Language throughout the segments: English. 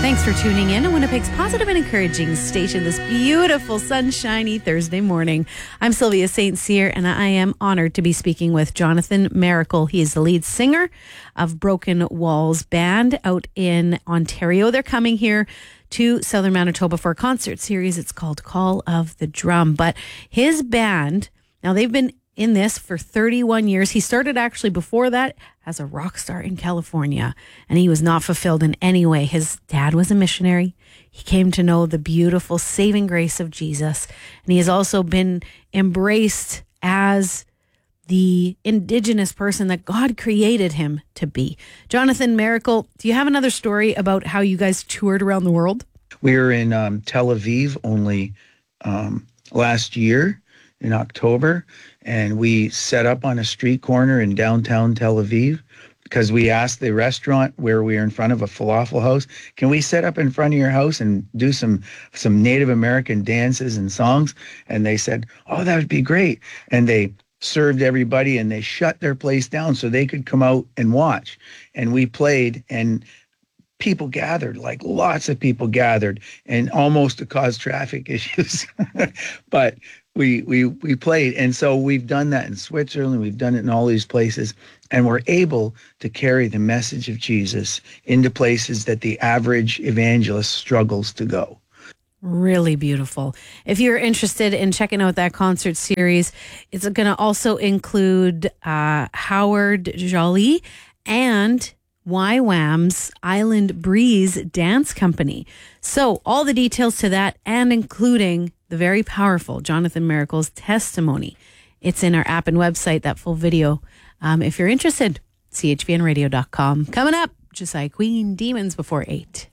Thanks for tuning in to Winnipeg's positive and encouraging station this beautiful, sunshiny Thursday morning. I'm Sylvia St. Cyr, and I am honored to be speaking with Jonathan Miracle. He is the lead singer of Broken Walls Band out in Ontario. They're coming here to Southern Manitoba for a concert series. It's called Call of the Drum. But his band, now they've been in this for 31 years. He started actually before that as a rock star in California, and he was not fulfilled in any way. His dad was a missionary. He came to know the beautiful saving grace of Jesus, and he has also been embraced as the Indigenous person that God created him to be. Jonathan Miracle, do you have another story about how you guys toured around the world? We were in Tel Aviv only last year in October, and we set up on a street corner in downtown Tel Aviv because we asked the restaurant where we were in front of a falafel house, can we set up in front of your house and do some Native American dances and songs? And they said, oh, that would be great. And they served everybody, and they shut their place down so they could come out and watch. And we played, and people gathered, like lots of people gathered, and almost to cause traffic issues. But we played. And so we've done that in Switzerland. We've done it in all these places. And we're able to carry the message of Jesus into places that the average evangelist struggles to go. Really beautiful. If you're interested in checking out that concert series, it's going to also include Howard Jolie and YWAM's Island Breeze Dance Company. So all the details to that, and including the very powerful Jonathan Miracle's testimony, it's in our app and website, that full video. If you're interested, chbnradio.com. Coming up, Josiah Queen, Demons Before 8.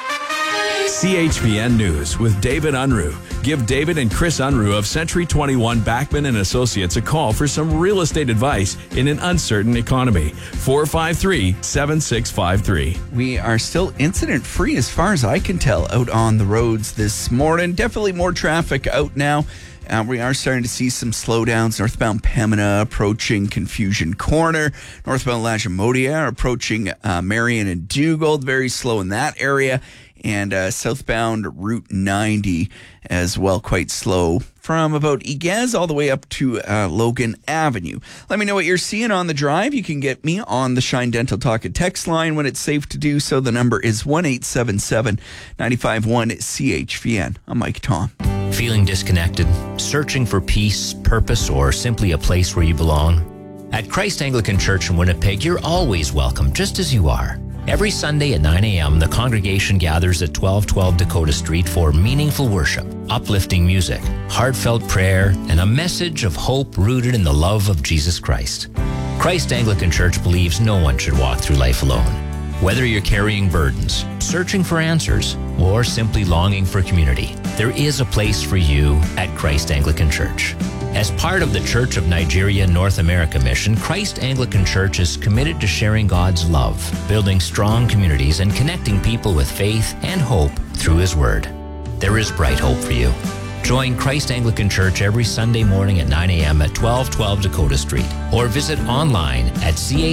CHBN News with David Unruh. Give David and Chris Unruh of Century 21 Backman and Associates a call for some real estate advice in an uncertain economy. 453-7653. We are still incident free as far as I can tell out on the roads this morning. Definitely more traffic out now. We are starting to see some slowdowns. Northbound Pembina approaching Confusion Corner. Northbound Lagimodia approaching Marion and Dugald. Very slow in that area. And southbound Route 90 as well, quite slow from about Iguez all the way up to Logan Avenue. Let me know what you're seeing on the drive. You can get me on the Shine Dental Talk and text line when it's safe to do so. The number is 1-877-951-CHVN. I'm Mike Tom. Feeling disconnected, searching for peace, purpose, or simply a place where you belong? At Christ Anglican Church in Winnipeg, you're always welcome, just as you are. Every Sunday at 9 a.m., the congregation gathers at 1212 Dakota Street for meaningful worship, uplifting music, heartfelt prayer, and a message of hope rooted in the love of Jesus Christ. Christ Anglican Church believes no one should walk through life alone. Whether you're carrying burdens, searching for answers, or simply longing for community, there is a place for you at Christ Anglican Church. As part of the Church of Nigeria North America mission, Christ Anglican Church is committed to sharing God's love, building strong communities, and connecting people with faith and hope through His Word. There is bright hope for you. Join Christ Anglican Church every Sunday morning at 9 a.m. at 1212 Dakota Street, or visit online at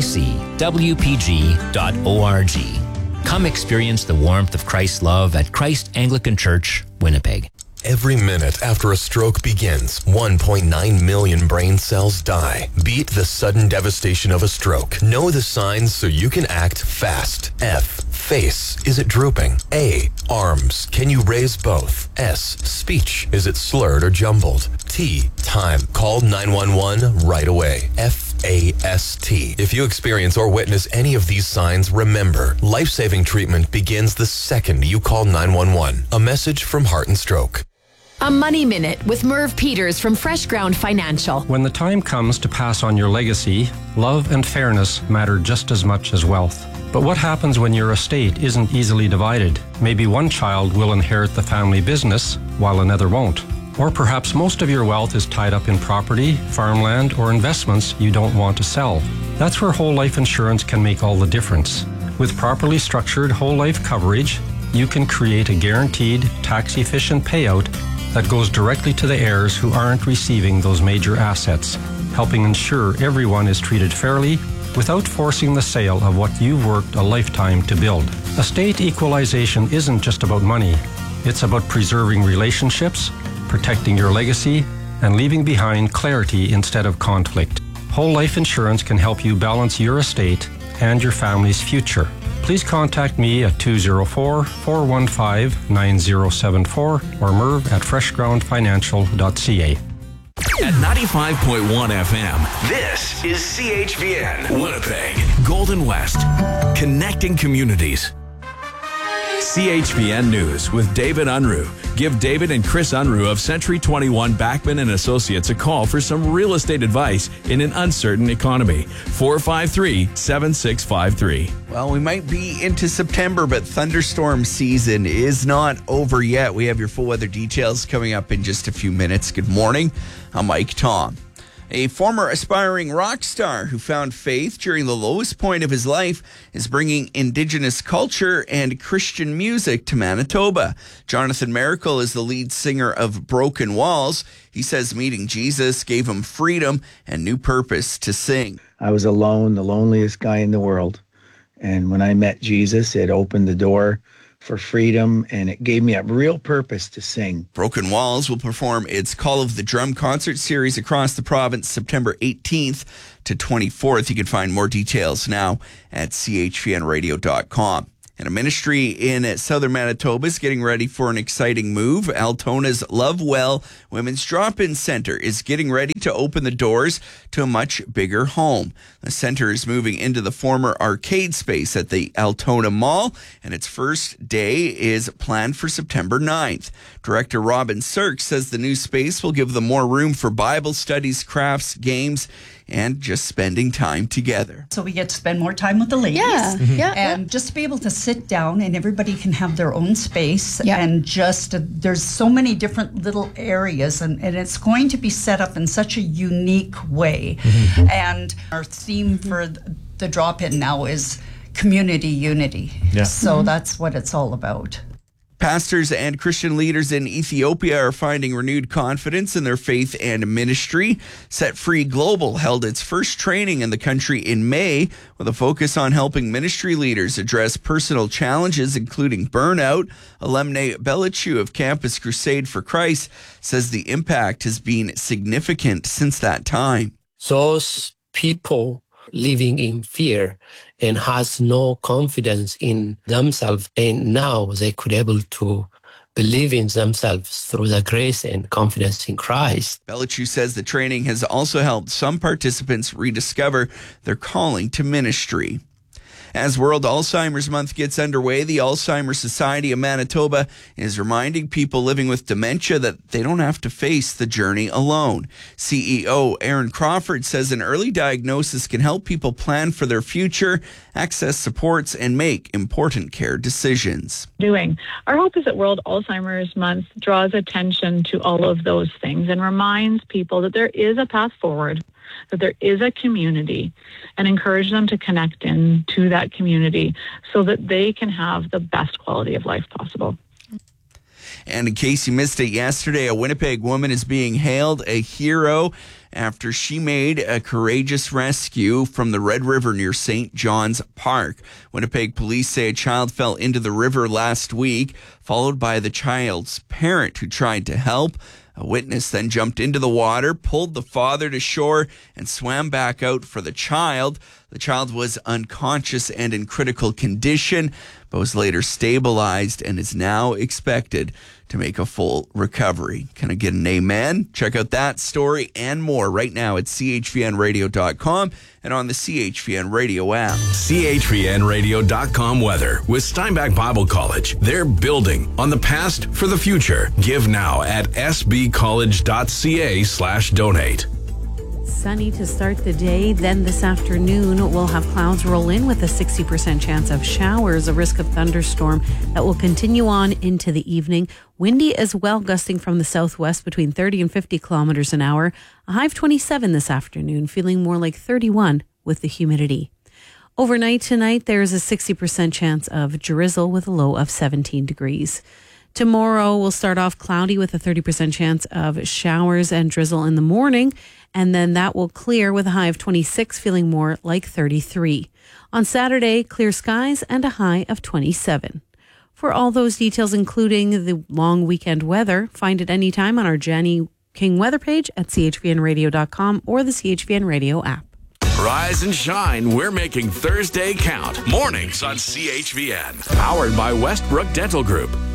cacwpg.org. Come experience the warmth of Christ's love at Christ Anglican Church, Winnipeg. Every minute after a stroke begins, 1.9 million brain cells die. Beat the sudden devastation of a stroke. Know the signs so you can act fast. F. Face. Is it drooping? A. Arms. Can you raise both? S. Speech. Is it slurred or jumbled? T. Time. Call 911 right away. FAST. If you experience or witness any of these signs, remember, life-saving treatment begins the second you call 911. A message from Heart and Stroke. A Money Minute with Merv Peters from Fresh Ground Financial. When the time comes to pass on your legacy, love and fairness matter just as much as wealth. But what happens when your estate isn't easily divided? Maybe one child will inherit the family business while another won't. Or perhaps most of your wealth is tied up in property, farmland, or investments you don't want to sell. That's where whole life insurance can make all the difference. With properly structured whole life coverage, you can create a guaranteed, tax-efficient payout that goes directly to the heirs who aren't receiving those major assets, helping ensure everyone is treated fairly without forcing the sale of what you've worked a lifetime to build. Estate equalization isn't just about money. It's about preserving relationships, protecting your legacy, and leaving behind clarity instead of conflict. Whole life insurance can help you balance your estate and your family's future. Please contact me at 204-415-9074 or merv@freshgroundfinancial.ca. At 95.1 FM, this is CHVN, Winnipeg, Golden West, connecting communities. CHVN News with David Unruh. Give David and Chris Unruh of Century 21 Backman and Associates a call for some real estate advice in an uncertain economy. 453-7653. Well, we might be into September, but thunderstorm season is not over yet. We have your full weather details coming up in just a few minutes. Good morning. I'm Mike Tom. A former aspiring rock star who found faith during the lowest point of his life is bringing Indigenous culture and Christian music to Manitoba. Jonathan Miracle is the lead singer of Broken Walls. He says meeting Jesus gave him freedom and new purpose to sing. I was alone, the loneliest guy in the world. And when I met Jesus, it opened the door for freedom, and it gave me a real purpose to sing. Broken Walls will perform its Call of the Drum concert series across the province September 18th to 24th. You can find more details now at chvnradio.com. And a ministry in southern Manitoba is getting ready for an exciting move. Altona's Love Well Women's Drop-In Center is getting ready to open the doors to a much bigger home. The center is moving into the former arcade space at the Altona Mall, and its first day is planned for September 9th. Director Robin Sirk says the new space will give them more room for Bible studies, crafts, games, and just spending time together. So we get to spend more time with the ladies. And just to be able to sit down and everybody can have their own space. And just, there's so many different little areas and it's going to be set up in such a unique way. And our theme for the drop-in now is community unity. So that's what it's all about. Pastors and Christian leaders in Ethiopia are finding renewed confidence in their faith and ministry. Set Free Global held its first training in the country in May with a focus on helping ministry leaders address personal challenges, including burnout. Alemne Belichu of Campus Crusade for Christ says the impact has been significant since that time. Those people living in fear and has no confidence in themselves, and now they could able to believe in themselves through the grace and confidence in Christ. Belichu says the training has also helped some participants rediscover their calling to ministry. As World Alzheimer's Month gets underway, the Alzheimer's Society of Manitoba is reminding people living with dementia that they don't have to face the journey alone. CEO Aaron Crawford says an early diagnosis can help people plan for their future, access supports, and make important care decisions. Our hope is that World Alzheimer's Month draws attention to all of those things and reminds people that there is a path forward, that there is a community, and encourage them to connect into that community so that they can have the best quality of life possible. And in case you missed it yesterday, a Winnipeg woman is being hailed a hero after she made a courageous rescue from the Red River near St. John's Park. Winnipeg police say a child fell into the river last week, followed by the child's parent who tried to help. A witness then jumped into the water, pulled the father to shore, and swam back out for the child. The child was unconscious and in critical condition, but was later stabilized and is now expected to make a full recovery. Can I get an amen? Check out that story and more right now at chvnradio.com and on the CHVN Radio app. chvnradio.com weather with Steinbach Bible College. They're building on the past for the future. Give now at sbcollege.ca/donate. Sunny to start the day. Then this afternoon, we'll have clouds roll in with a 60% chance of showers, a risk of thunderstorm that will continue on into the evening. Windy as well, gusting from the southwest between 30 and 50 kilometers an hour. A high of 27 this afternoon, feeling more like 31 with the humidity. Overnight tonight, there is a 60% chance of drizzle with a low of 17 degrees. Tomorrow will start off cloudy with a 30% chance of showers and drizzle in the morning, and then that will clear with a high of 26, feeling more like 33. On Saturday, clear skies and a high of 27. For all those details, including the long weekend weather, find it anytime on our Jenny King weather page at chvnradio.com or the CHVN Radio app. Rise and shine. We're making Thursday count. Mornings on CHVN. Powered by Westbrook Dental Group.